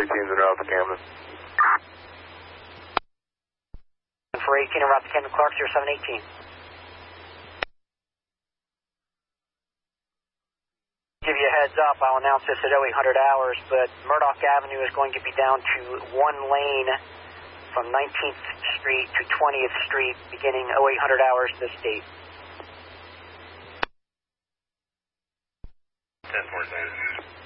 18's and Ralph Camden. For 18 and Ralph Camden Clark, 0718. Give you a heads up, I'll announce this at 0800 hours, but Murdoch Avenue is going to be down to one lane from 19th Street to 20th Street beginning 0800 hours this date. 10-4.